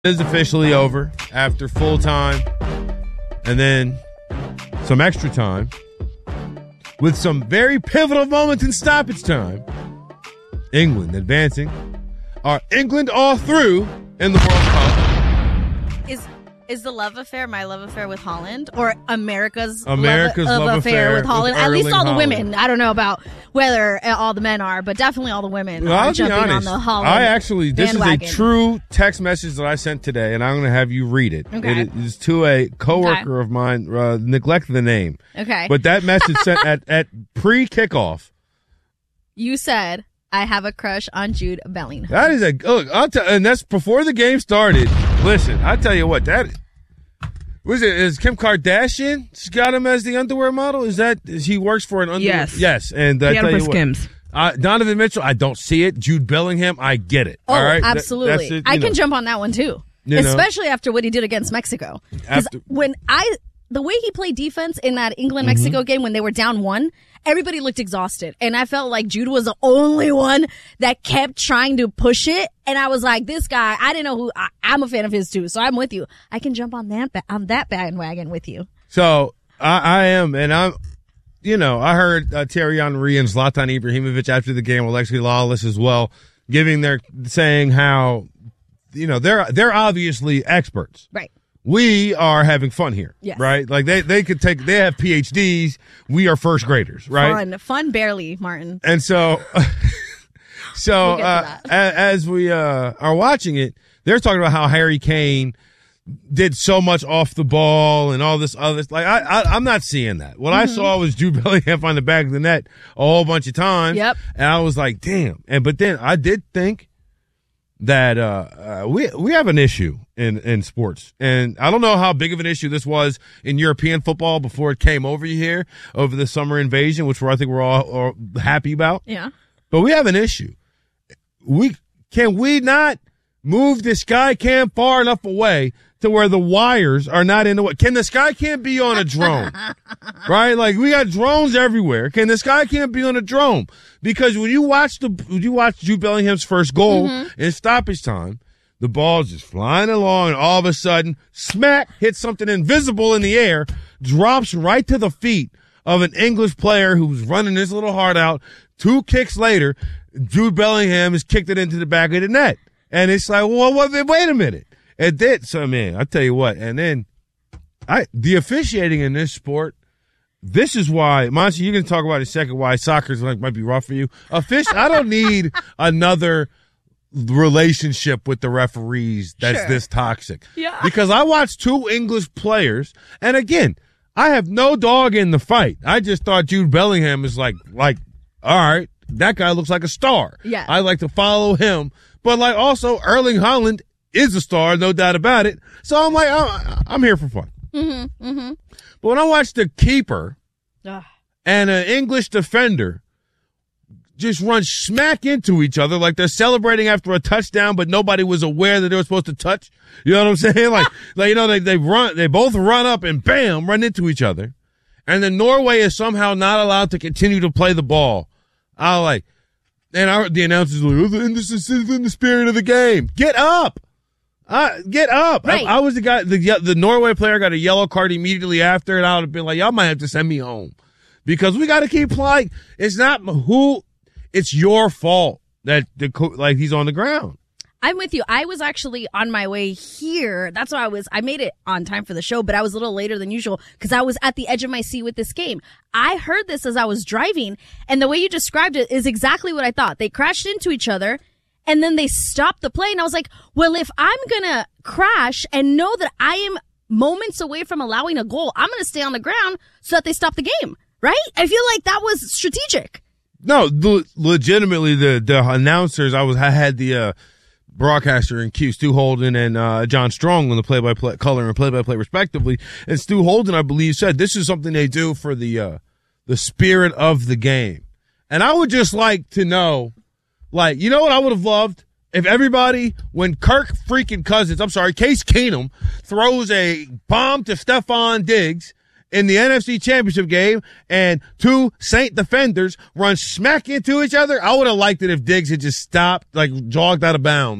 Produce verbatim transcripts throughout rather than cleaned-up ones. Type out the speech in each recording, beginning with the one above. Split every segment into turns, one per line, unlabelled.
is officially over after full time and then some extra time with some very pivotal moments in stoppage time. England advancing. Are England all through in the World Cup?
Is is the love affair my love affair with Holland or America's,
America's
love,
love,
love
affair,
affair with Holland?
with
At least all the
Holland.
women. I don't know about whether all the men are, but definitely all the women
Well,
are
I'll be
jumping
honest.
on the Holland
I actually, this
bandwagon.
is a true text message that I sent today, and I'm going to have you read it.
Okay.
It is to a coworker
Okay.
of mine. Uh, neglect the name.
Okay.
But that message sent at, at pre-kickoff.
You said, I have a crush on Jude Bellingham.
That is a look. I'll tell, and that's before the game started. Listen, I tell you what. That was it. Is Kim Kardashian? She's got him as the underwear model. Is that is he works for an underwear?
Yes.
Yes. And uh, I
He had
tell
him
you
for
what,
Skims.
Uh, Donovan Mitchell, I don't see it. Jude Bellingham, I get it.
Oh,
All right? That-
absolutely.
that's it,
I
you
can
know.
jump on that one too.
You know.
Especially after what he did against Mexico. Because
After-
when I, the way he played defense in that England-Mexico
Mm-hmm.
game when they were down one, everybody looked exhausted. And I felt like Jude was the only one that kept trying to push it. And I was like, this guy, I didn't know who, I, I'm a fan of his too. So I'm with you. I can jump on that, ba- on that bandwagon with you.
So I, I am, and I'm, you know, I heard uh, Thierry Henry and Zlatan Ibrahimovic after the game, Alexi Lawless as well, giving their saying how, you know, they're they're obviously experts.
Right.
We are having fun here,
Yes.
right? Like they they could take, they have P H Ds. We are first graders, right?
Fun. Fun barely, Martin.
And so, so
We'll get to
uh,
that.
a- as we uh, are watching it, they're talking about how Harry Kane did so much off the ball and all this other. Like I, I I'm not seeing that. What I saw was Jude Bellingham on the back of the net a whole bunch of times.
Yep.
And I was like, damn. And but then I did think that uh, uh we we have an issue in in sports, and I don't know how big of an issue this was in European football before it came over here over the summer invasion, which we're, I think we're all, all happy about.
Yeah.
But we have an issue. We can we not move the sky cam far enough away to where the wires are not in the way? Can the sky cam be on a drone? Right? Like we got drones everywhere. Can the sky cam be on a drone? Because when you watch the when you watch Jude Bellingham's first goal in stoppage time, the ball's just flying along, and all of a sudden, smack, hits something invisible in the air, drops right to the feet of an English player who's running his little heart out. Two kicks later, Jude Bellingham has kicked it into the back of the net. And it's like, well, wait, wait a minute. It did. So, man, I tell you what. And then I the officiating in this sport, this is why, Monty, you're going to talk about in a second why soccer's like might be rough for you. A fish, I don't need another relationship with the referees that's
Sure.
this toxic.
Yeah.
Because I watched two English players, and again, I have no dog in the fight. I just thought Jude Bellingham is like, like, all right, that guy looks like a star.
Yeah.
I like to follow him. But like also Erling Haaland is a star, no doubt about it. So I'm like, I'm, I'm here for fun.
Mm-hmm. Mm-hmm.
But when I watch the keeper
Ugh.
and an English defender just run smack into each other like they're celebrating after a touchdown, but nobody was aware that they were supposed to touch. You know what I'm saying? Like, like you know, they they run, they both run up and bam, run into each other, and then Norway is somehow not allowed to continue to play the ball. I like, and I heard the announcers like, oh, this is in the spirit of the game. Get up. Uh, get up.
Right.
I, I was the guy, the, the Norway player got a yellow card immediately after, and I would have been like, y'all might have to send me home because we got to keep playing. It's not who, it's your fault that the, co- like he's on the ground.
I'm with you. I was actually on my way here. That's why I was, I made it on time for the show, but I was a little later than usual because I was at the edge of my seat with this game. I heard this as I was driving, and the way you described it is exactly what I thought. They crashed into each other, and then they stopped the play, and I was like, well, if I'm gonna crash and know that I am moments away from allowing a goal, I'm gonna stay on the ground so that they stop the game, right? I feel like that was strategic.
No, le- legitimately, the, the announcers, I was, I had the, uh, broadcaster in Q, Stu Holden and uh, John Strong on the play-by-play color and play-by-play respectively. And Stu Holden, I believe, said this is something they do for the uh, the spirit of the game. And I would just like to know, like, you know what I would have loved? If everybody, when Kirk freaking Cousins, I'm sorry, Case Keenum throws a bomb to Stephon Diggs in the N F C Championship game and two Saint defenders run smack into each other, I would have liked it if Diggs had just stopped, like jogged out of bounds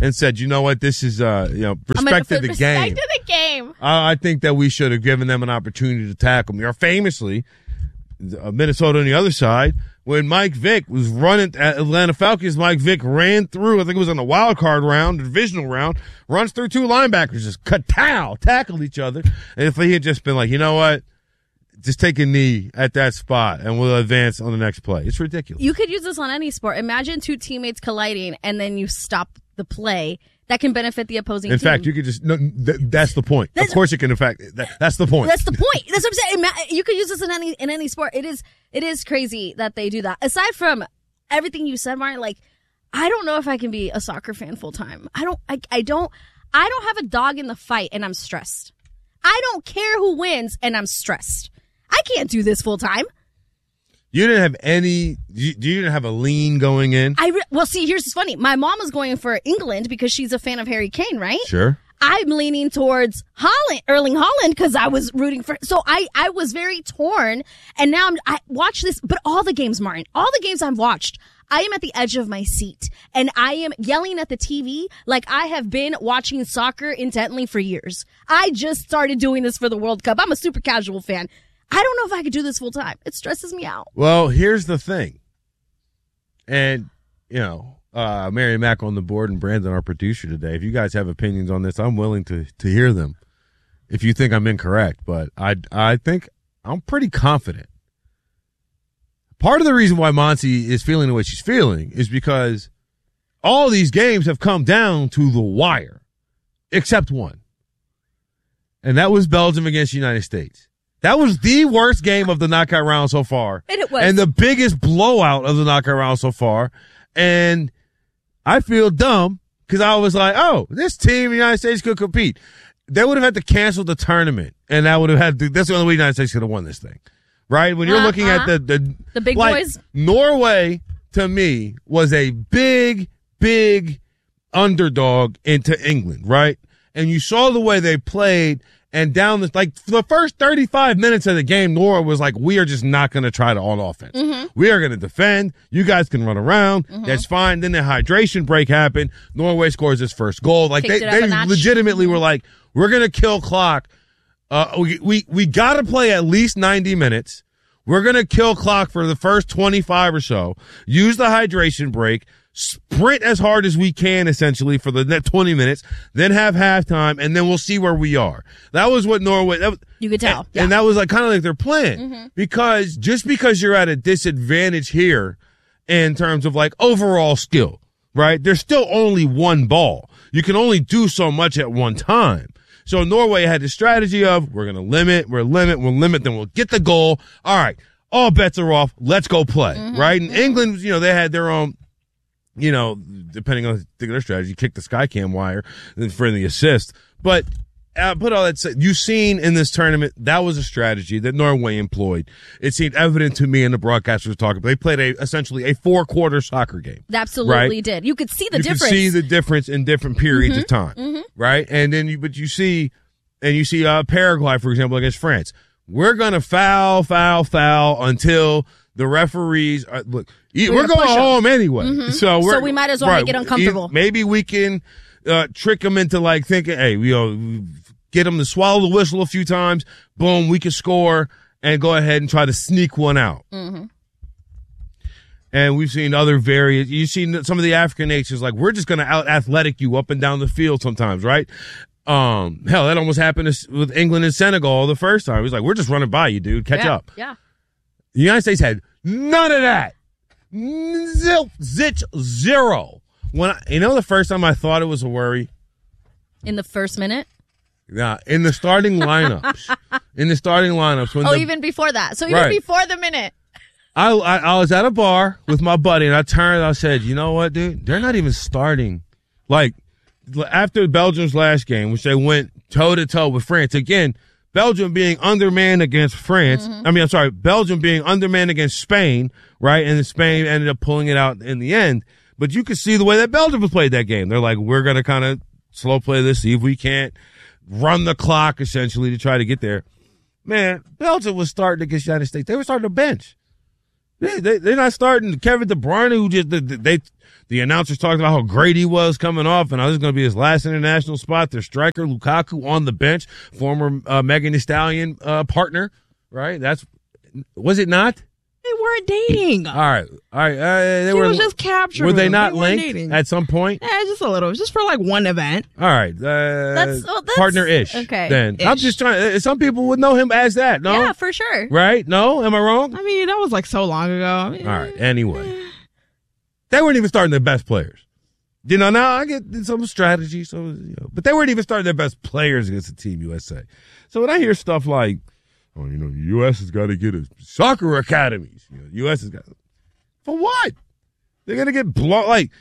and said, you know what, this is, uh, you know, respected the game.
Respected the game.
I, I think that we should have given them an opportunity to tackle me. Or famously, uh, Minnesota on the other side, when Mike Vick was running at Atlanta Falcons, Mike Vick ran through, I think it was in the wild card round, the divisional round, runs through two linebackers, just katow, tackled each other. And if he had just been like, you know what, just take a knee at that spot and we'll advance on the next play. It's ridiculous.
You could use this on any sport. Imagine two teammates colliding and then you stop the play. That can benefit the opposing
in
team.
In fact, you could just, no, th- that's the point.
That's,
of course it can, in fact, that, that's the point.
That's the point. That's what I'm saying. You could use this in any, in any sport. It is, it is crazy that they do that. Aside from everything you said, Martin, like, I don't know if I can be a soccer fan full time. I don't, I, I don't, I don't have a dog in the fight and I'm stressed. I don't care who wins and I'm stressed. I can't do this full time.
You didn't have any, you, you didn't have a lean going in?
I re- Well, see, here's what's funny. My mom was going for England because she's a fan of Harry Kane, right?
Sure.
I'm leaning towards Holland, Erling Haaland, because I was rooting for, so I, I was very torn. And now I'm, I watch this, but all the games, Martin, all the games I've watched, I am at the edge of my seat and I am yelling at the T V like I have been watching soccer intently for years. I just started doing this for the World Cup. I'm a super casual fan. I don't know if I could do this full time. It stresses me out.
Well, here's the thing. And, you know, uh, Mary Mack on the board and Brandon, our producer today. If you guys have opinions on this, I'm willing to, to hear them if you think I'm incorrect. But I, I think I'm pretty confident. Part of the reason why Monty is feeling the way she's feeling is because all these games have come down to the wire, except one. And that was Belgium against the United States. That was the worst game of the knockout round so far.
And it was.
And the biggest blowout of the knockout round so far. And I feel dumb because I was like, oh, this team in the United States could compete. They would have had to cancel the tournament. And that would have had to, that's the only way the United States could have won this thing. Right? When you're uh-huh. looking at the, the,
the big
like,
boys.
Norway, to me, was a big, big underdog into England, right? And you saw the way they played. And down the, like, for the first thirty-five minutes of the game, Norway was like, we are just not going to try to on offense. Mm-hmm. We are going to defend. You guys can run around. Mm-hmm. That's fine. Then the hydration break happened. Norway scores his first goal. Like, Kicked they, they legitimately were like, we're going to kill clock. Uh, we, we, we got to play at least ninety minutes. We're going to kill clock for the first twenty-five or so. Use the hydration break. Sprint as hard as we can, essentially, for the next twenty minutes, then have halftime, and then we'll see where we are. That was what Norway, that was,
you could tell.
And,
yeah.
and that was like kind of like their plan. Mm-hmm. Because just because you're at a disadvantage here in terms of like overall skill, right? There's still only one ball. You can only do so much at one time. So Norway had the strategy of, we're going to limit, we're limit, we'll limit, then we'll get the goal. All right. All bets are off. Let's go play. Mm-hmm. Right? And mm-hmm. England, you know, they had their own, you know, depending on their strategy, kick the Skycam wire for the assist. But uh, put all that said, you've seen in this tournament, that was a strategy that Norway employed. It seemed evident to me, and the broadcasters were talking, but they played a essentially a four-quarter soccer game.
They absolutely
right?
did. You could see the
you
difference.
You could see the difference in different periods
mm-hmm.
of time,
mm-hmm.
right? And then you, but you see, and you see uh, Paraguay, for example, against France. We're going to foul, foul, foul until the referees are, look, we're, we're going home anyway.
Mm-hmm.
So we're,
so we might as well
right,
make it uncomfortable.
Maybe we can uh, trick them into like thinking, hey, you know, get them to swallow the whistle a few times. Boom, we can score and go ahead and try to sneak one out.
Mm-hmm.
And we've seen other various, you've seen some of the African nations, like we're just going to out athletic you up and down the field sometimes, right? Um, hell, that almost happened with England and Senegal the first time. It was like, we're just running by you, dude. Catch
yeah,
up.
Yeah.
The United States had none of that. Zilch, zitch, zero. When I, you know, the first time I thought it was a worry.
In the first minute?
Yeah, in the starting lineups. in the starting lineups. When
oh,
the,
even before that. So even
right.
before the minute.
I, I I was at a bar with my buddy, and I turned. I said, "You know what, dude? They're not even starting. Like after Belgium's last game, which they went toe to toe with France again." Belgium being undermanned against France. Mm-hmm. I mean, I'm sorry, Belgium being undermanned against Spain, right? And then Spain ended up pulling it out in the end. But you could see the way that Belgium has played that game. They're like, we're going to kind of slow play this, see if we can't run the clock, essentially, to try to get there. Man, Belgium was starting against the United States. They were starting to bench. They, they, they're not starting Kevin De Bruyne, who just they, they the announcers talked about how great he was coming off, and this is going to be his last international spot. Their striker Lukaku on the bench, former uh, Megan Thee Stallion uh, partner, right? That's was it not?
They weren't dating.
All right, all right. Uh, they
she
were
was just captured.
Were they not
they
linked
dating.
at some point?
Yeah, just a little. It was just for like one event.
All right, uh,
That's, well, that's
partner-ish.
Okay.
Then
Ish.
I'm just trying. Some people would know him as that. No,
Yeah, for sure.
right? No, am I wrong?
I mean, that was like so long ago. I mean,
All right. Anyway, they weren't even starting their best players. You know, now I get some strategy, so you know, but they weren't even starting their best players against the Team U S A. So when I hear stuff like, "Oh, you know, the U S has got to get a soccer academies," you know, the U S has got for what? They're gonna get blown. Like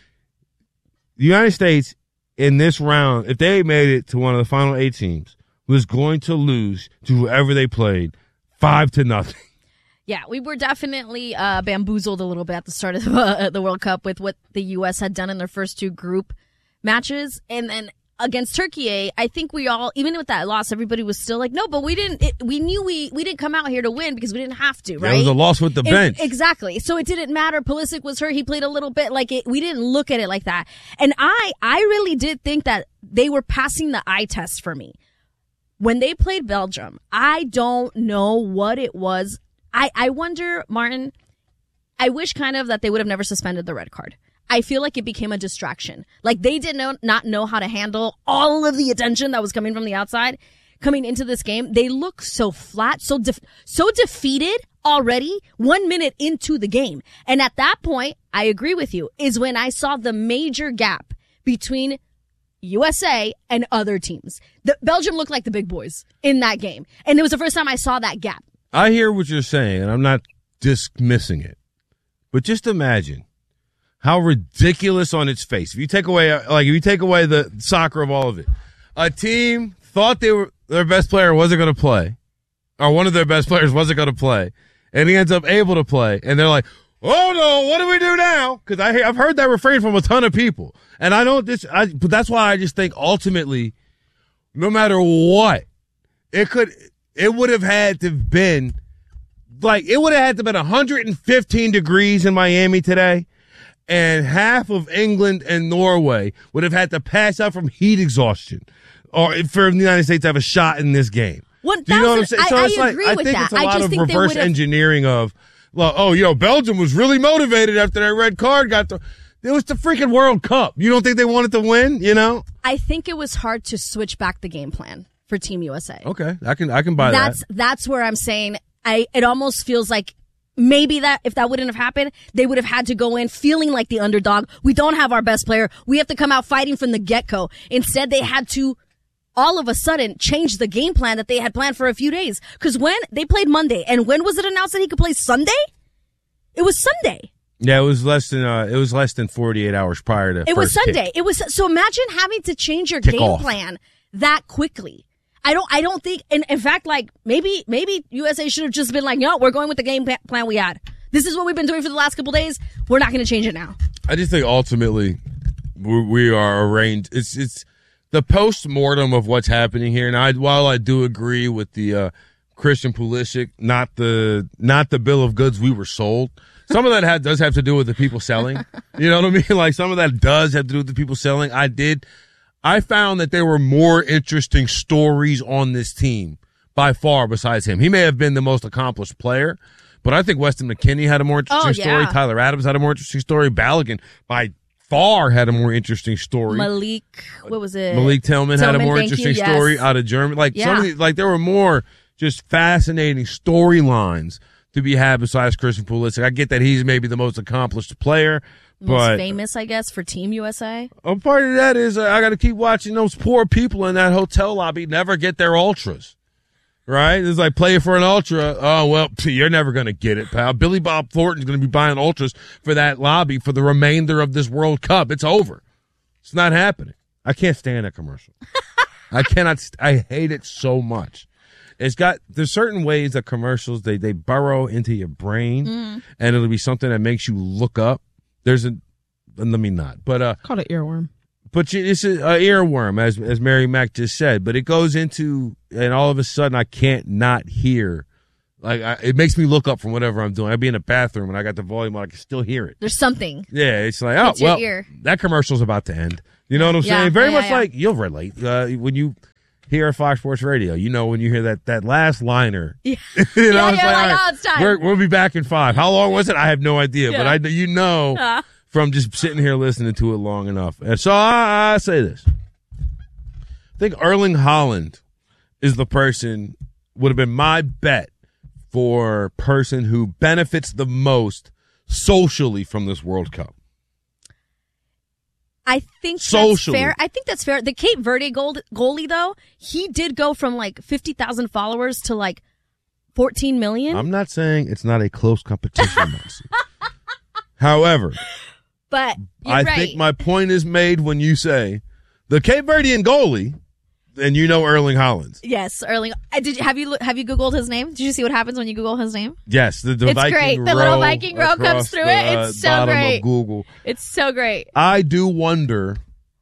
the United States in this round, if they made it to one of the final eight teams, was going to lose to whoever they played, five to nothing.
Yeah, we were definitely uh, bamboozled a little bit at the start of uh, the World Cup with what the U S had done in their first two group matches. And then against Turkey, I think we all, even with that loss, everybody was still like, no, but we didn't, it, we knew we, we didn't come out here to win because we didn't have to, right?
It was a loss with the
It-
bench.
exactly. So it didn't matter. Pulisic was hurt. He played a little bit. Like it, we didn't look at it like that. And I, I really did think that they were passing the eye test for me. When they played Belgium, I don't know what it was. I, I wonder, Martin, I wish kind of that they would have never suspended the red card. I feel like it became a distraction. Like they did know, not know how to handle all of the attention that was coming from the outside coming into this game. They look so flat, so def- so defeated already one minute into the game. And at that point, I agree with you, is when I saw the major gap between U S A and other teams. The, Belgium looked like the big boys in that game. And it was the first time I saw that gap.
I hear what you're saying, and I'm not dismissing it. But just imagine how ridiculous on its face. If you take away, like, if you take away the soccer of all of it, a team thought they were their best player wasn't going to play, or one of their best players wasn't going to play, and he ends up able to play, and they're like, "Oh no, what do we do now?" Because I I've heard that refrain from a ton of people, and I don't. This, I, but that's why I just think ultimately, no matter what, it could. It would have had to have been, like, it would have had to have been one hundred fifteen degrees in Miami today, and half of England and Norway would have had to pass out from heat exhaustion or for the United States to have a shot in this game.
One
Do you know what I'm
thousand,
saying? So
I,
it's
I
like,
agree
I
with
think
that.
it's a
I
lot
just
of
think they
reverse
would have.
engineering of, well, oh, you know, Belgium was really motivated after that red card got the. It was the freaking World Cup. You don't think they wanted to win, you know?
I think it was hard to switch back the game plan for Team U S A.
Okay, I can I can buy
that's,
that.
That's where I'm saying I. It almost feels like maybe that if that wouldn't have happened, they would have had to go in feeling like the underdog. We don't have our best player. We have to come out fighting from the get-go. Instead, they had to all of a sudden change the game plan that they had planned for a few days. Because when they played Monday, and when was it announced that he could play Sunday? It was Sunday.
Yeah, it was less than uh, it was less than forty-eight hours prior to.
It was
first
Sunday.
kick.
It was so. Imagine having to change your
Kick
game
off.
plan that quickly. I don't. I don't think. In, in fact, like maybe maybe U S A should have just been like, no, we're going with the game pa- plan we had. This is what we've been doing for the last couple days. We're not going to change it now.
I just think ultimately we, we are arranged. It's it's the post mortem of what's happening here. And I, while I do agree with the uh, Christian Pulisic, not the not the bill of goods we were sold. Some of that had, does have to do with the people selling. You know what I mean? Like some of that does have to do with the people selling. I did. I found that there were more interesting stories on this team by far besides him. He may have been the most accomplished player, but I think Weston McKennie had a more interesting
Oh,
story.
yeah.
Tyler Adams had a more interesting story. Balogun by far had a more interesting story.
Malik, what was it?
Malik Tillman, had a
Tillman,
more
thank
interesting
you,
story
yes.
out of Germany. Like
Yeah.
some of these, like there were more just fascinating storylines to be had besides Christian Pulisic. I get that he's maybe the most accomplished player,
Most
but
famous, I guess, for Team U S A.
a part of that is uh, I got to keep watching those poor people in that hotel lobby never get their ultras. Right? It's like play for an ultra. Oh, well, you're never going to get it, pal. Billy Bob Thornton's going to be buying ultras for that lobby for the remainder of this World Cup. It's over. It's not happening. I can't stand that commercial. I cannot. St- I hate it so much. It's got, there's certain ways that commercials, they, they burrow into your brain
Mm.
and it'll be something that makes you look up. There's a, let me not, but, uh,
Called it earworm.
but you- it's an earworm, as as Mary Mack just said. But it goes into, and all of a sudden, I can't not hear Like I, it makes me look up from whatever I'm doing. I'd be in the bathroom and I got the volume on, I can still hear it.
There's something.
Yeah, it's like, oh,
Hits your
well,
ear.
that commercial's about to end. You know what I'm
Yeah,
saying? Very
yeah,
much
yeah.
like you'll relate uh, when you hear Fox Sports Radio. You know when you hear that that last liner.
Yeah.
you know,
Yeah,
it's
you're like,
all
oh, it's time.
We're, we'll be back in five. How long was it? I have no idea, but
Yeah.
I you know
Uh.
from just sitting here listening to it long enough. And so I, I say this: I think Erling Haaland is the person would have been my bet for person who benefits the most socially from this World Cup.
I think
Socially.
that's fair. I think that's fair. The Cape Verde goal, goalie, though, he did go from like fifty thousand followers to like fourteen million.
I'm not saying it's not a close competition, Marcy. However,
but you're
I
right.
think my point is made when you say the Cape Verdean goalie, and you know Erling Haaland.
Yes, Erling. uh, Did you have you have you Googled his name? Did you see what happens when you Google his name?
Yes, the, the
It's
Viking
great.
row
The little Viking row comes
across
through
the,
it.
uh,
It's so
bottom
great.
of Google.
It's so great.
I do wonder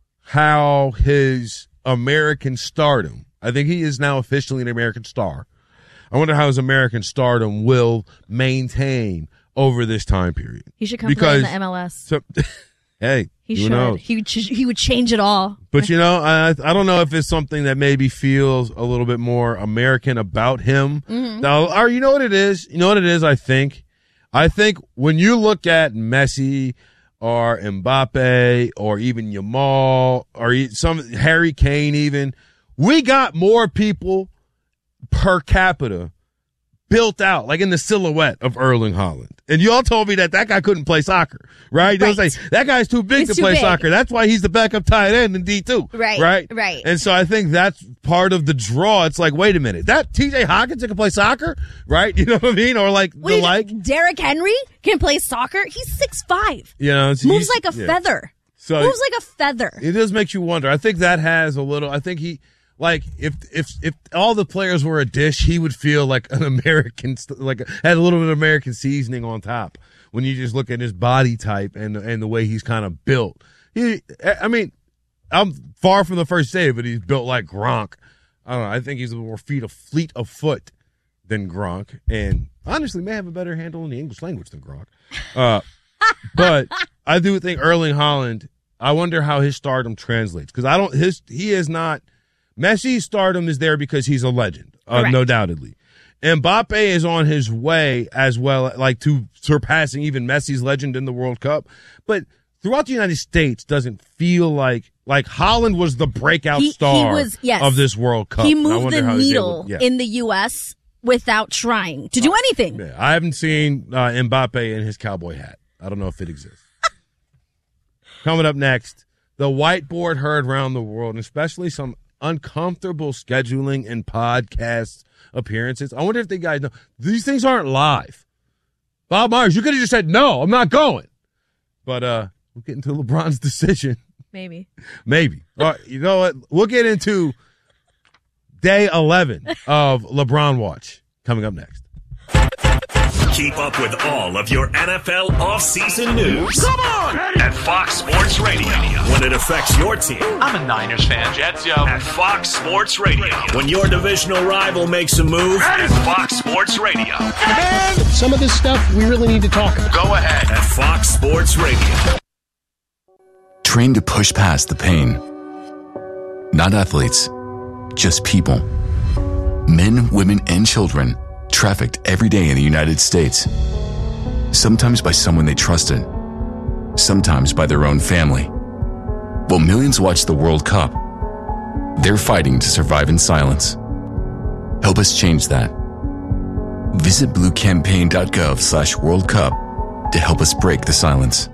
how his American stardom, I think he is now officially an American star. I wonder how his American stardom will maintain over this time period.
He should come
Because-
play in the M L S.
So, hey,
He
who
should.
knows?
He would. ch- He would change it all.
But you know, I I don't know if it's something that maybe feels a little bit more American about him.
Mm-hmm.
Now, or you know what it is? You know what it is? I think, I think when you look at Messi or Mbappe or even Yamal or e- some Harry Kane, even we got more people per capita built out, like in the silhouette of Erling Haaland. And you all told me that that guy couldn't play soccer, right? They was
Right.
like, that guy's too big
He's
to
too
play
big.
soccer. That's why he's the backup tight end in D two.
Right,
Right?
right.
And so I think that's part of the draw. It's like, wait a minute, that T J Hawkins can play soccer, right? You know what I mean? Or like
What
the
do you-
like,
Derrick Henry can play soccer. He's six five.
you know, it's-
Moves
he's-
like a
yeah.
feather.
So
Moves like a feather.
it does make you wonder. I think that has a little, I think he, like, if, if, if all the players were a dish, he would feel like an American, like, had a little bit of American seasoning on top when you just look at his body type and, and the way he's kind of built. He, I mean, I'm far from the first say, but he's built like Gronk. I don't know. I think he's more feet of fleet of foot than Gronk, and honestly, may have a better handle in the English language than Gronk. Uh, but I do think Erling Haaland, I wonder how his stardom translates, because I don't, his, he is not, Messi's stardom is there because he's a legend, uh,
Correct.
no doubtedly. Mbappe is on his way as well, like to surpassing even Messi's legend in the World Cup. But throughout the United States, doesn't feel like, like Haaland was the breakout
He- he
star
was- yes.
of this World Cup.
He
And I
moved
wonder
the
how he's
needle
able- yeah.
in the U S without trying to do anything.
Yeah, I haven't seen uh, Mbappe in his cowboy hat. I don't know if it exists. Coming up next, the whiteboard heard around the world, and especially some uncomfortable scheduling and podcast appearances. I wonder if the guys know these things aren't live. Bob Myers, you could have just said, no, I'm not going. But uh, we'll get into LeBron's decision.
Maybe.
Maybe. All right, you know what? We'll get into day eleven of LeBron Watch coming up next.
Keep up with all of your N F L offseason news. Come on! At Fox Sports Radio. When it affects your team.
I'm a Niners fan. Jets, yo.
At Fox Sports Radio. When your divisional rival makes a move. At Fox Sports Radio.
Some of this stuff we really need to talk about.
Go ahead.
At Fox Sports Radio.
Trained to push past the pain. Not athletes, just people. Men, women, and children trafficked every day in the United States. Sometimes by someone they trusted. Sometimes by their own family. While millions watch the World Cup, they're fighting to survive in silence. Help us change that. Visit bluecampaign.gov slash World Cup to help us break the silence.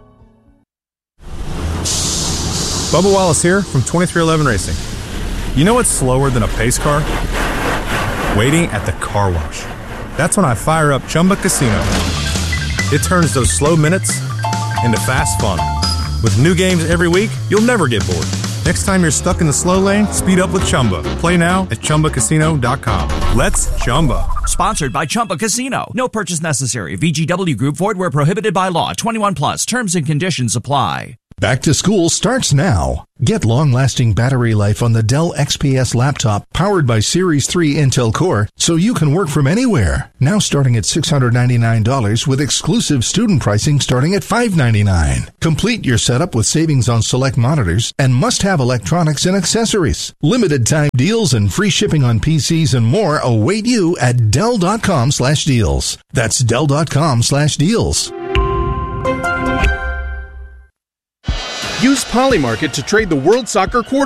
Bubba Wallace here from twenty-three eleven Racing. You know what's slower than a pace car? Waiting at the car wash. That's when I fire up Chumba Casino. It turns those slow minutes into fast fun. With new games every week, you'll never get bored. Next time you're stuck in the slow lane, speed up with Chumba. Play now at chumba casino dot com. Let's Chumba.
Sponsored by Chumba Casino. No purchase necessary. V G W Group. Void where prohibited by law. twenty-one plus. Terms and conditions apply.
Back to school starts now. Get long-lasting battery life on the Dell X P S laptop powered by Series three Intel Core so you can work from anywhere. Now starting at six hundred ninety-nine dollars with exclusive student pricing starting at five hundred ninety-nine dollars. Complete your setup with savings on select monitors and must-have electronics and accessories. Limited time deals and free shipping on P Cs and more await you at Dell.com slash deals. That's Dell.com slash deals.
Use Polymarket to trade the World Soccer quarter